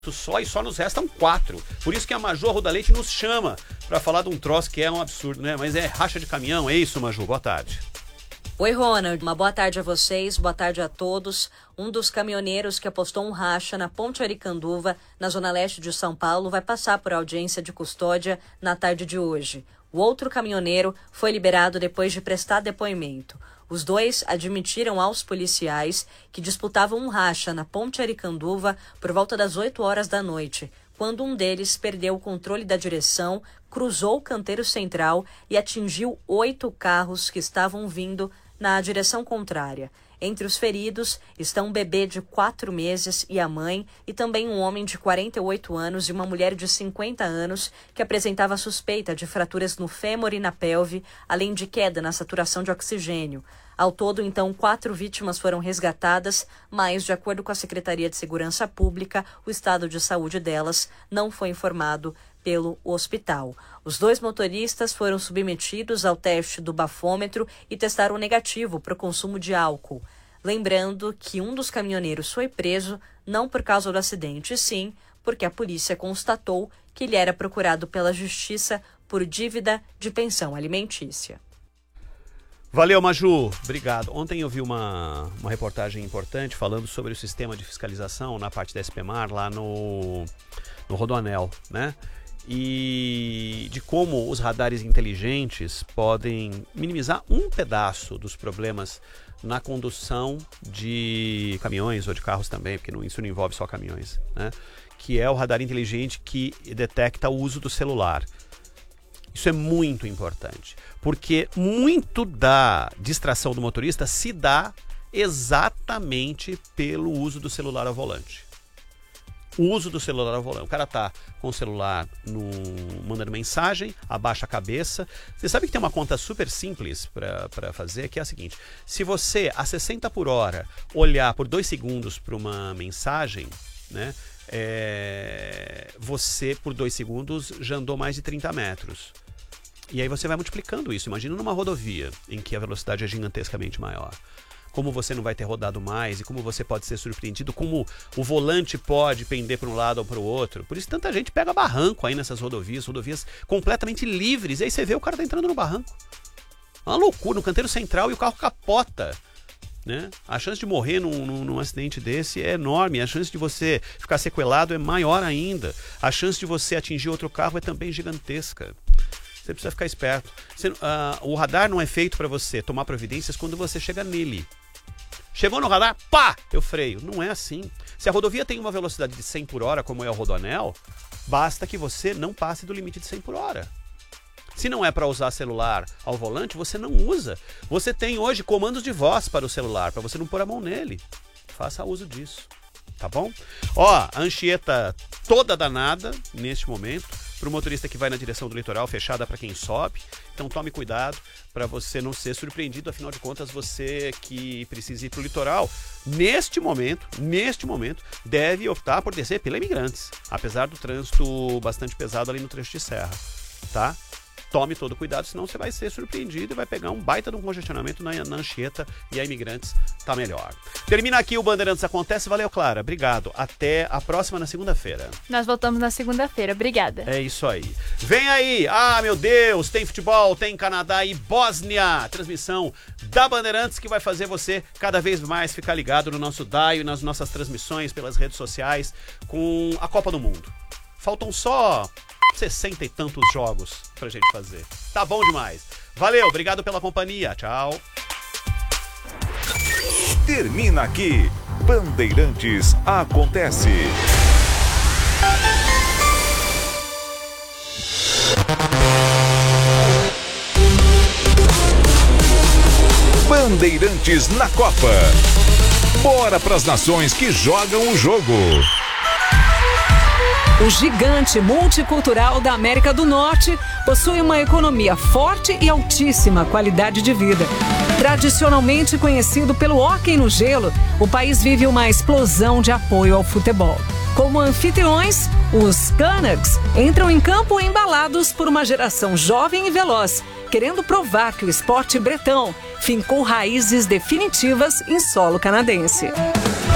só e só nos restam 4. Por isso que a Maju Arruda Leite nos chama para falar de um troço que é um absurdo, né? Mas é racha de caminhão, é isso, Maju? Boa tarde. Oi, Ronald. Uma boa tarde a vocês, boa tarde a todos. Um dos caminhoneiros que apostou um racha na Ponte Aricanduva, na zona leste de São Paulo, vai passar por audiência de custódia na tarde de hoje. O outro caminhoneiro foi liberado depois de prestar depoimento. Os dois admitiram aos policiais que disputavam um racha na Ponte Aricanduva por volta das 8 horas da noite, quando um deles perdeu o controle da direção, cruzou o canteiro central e atingiu 8 carros que estavam vindo na direção contrária. Entre os feridos estão um bebê de 4 meses e a mãe, e também um homem de 48 anos e uma mulher de 50 anos que apresentava suspeita de fraturas no fêmur e na pelve, além de queda na saturação de oxigênio. Ao todo, então, 4 vítimas foram resgatadas, mas, de acordo com a Secretaria de Segurança Pública, o estado de saúde delas não foi informado pelo hospital. Os 2 motoristas foram submetidos ao teste do bafômetro e testaram negativo para o consumo de álcool. Lembrando que um dos caminhoneiros foi preso não por causa do acidente, sim porque a polícia constatou que ele era procurado pela Justiça por dívida de pensão alimentícia. Valeu, Maju. Obrigado. Ontem eu vi uma reportagem importante falando sobre o sistema de fiscalização na parte da SPMar lá no Rodoanel, né? E de como os radares inteligentes podem minimizar um pedaço dos problemas na condução de caminhões ou de carros também, porque isso não envolve só caminhões, né? Que é o radar inteligente que detecta o uso do celular. Isso é muito importante, porque muito da distração do motorista se dá exatamente pelo uso do celular ao volante. O uso do celular ao volante. O cara tá com o celular mandando mensagem, abaixa a cabeça. Você sabe que tem uma conta super simples para fazer, que é a seguinte: se você, a 60 por hora, olhar por 2 segundos para uma mensagem, né? Você, por 2 segundos, já andou mais de 30 metros. E aí você vai multiplicando isso. Imagina numa rodovia em que a velocidade é gigantescamente maior. Como você não vai ter rodado mais e como você pode ser surpreendido, como o volante pode pender para um lado ou para o outro. Por isso tanta gente pega barranco aí nessas rodovias completamente livres. E aí você vê o cara tá entrando no barranco. Uma loucura, no canteiro central, e o carro capota, né? A chance de morrer num acidente desse é enorme. A chance de você ficar sequelado é maior ainda. A chance de você atingir outro carro é também gigantesca. Você precisa ficar esperto. O radar não é feito para você tomar providências quando você chega nele. Chegou no radar, pá, eu freio. Não é assim. Se a rodovia tem uma velocidade de 100 por hora, como é o Rodoanel, basta que você não passe do limite de 100 por hora. Se não é para usar celular ao volante, você não usa. Você tem hoje comandos de voz para o celular, para você não pôr a mão nele. Faça uso disso, tá bom? Ó, a Anchieta toda danada neste momento. Para o motorista que vai na direção do litoral, fechada para quem sobe. Então tome cuidado para você não ser surpreendido. Afinal de contas, você que precisa ir para o litoral, neste momento, deve optar por descer pela Imigrantes. Apesar do trânsito bastante pesado ali no trecho de serra, tá? Tome todo cuidado, senão você vai ser surpreendido e vai pegar um baita de um congestionamento na Anchieta, e a Imigrantes tá melhor. Termina aqui o Bandeirantes Acontece. Valeu, Clara. Obrigado. Até a próxima na segunda-feira. Nós voltamos na segunda-feira. Obrigada. É isso aí. Vem aí. Ah, meu Deus. Tem futebol, tem Canadá e Bósnia. Transmissão da Bandeirantes que vai fazer você cada vez mais ficar ligado no nosso DAIO, nas nossas transmissões pelas redes sociais com a Copa do Mundo. Faltam só 60 e tantos jogos pra gente fazer. Tá bom demais. Valeu, obrigado pela companhia. Tchau. Termina aqui. Bandeirantes Acontece. Bandeirantes na Copa. Bora pras nações que jogam o jogo. O gigante multicultural da América do Norte possui uma economia forte e altíssima qualidade de vida. Tradicionalmente conhecido pelo hóquei no gelo, o país vive uma explosão de apoio ao futebol. Como anfitriões, os Canucks entram em campo embalados por uma geração jovem e veloz, querendo provar que o esporte bretão fincou raízes definitivas em solo canadense.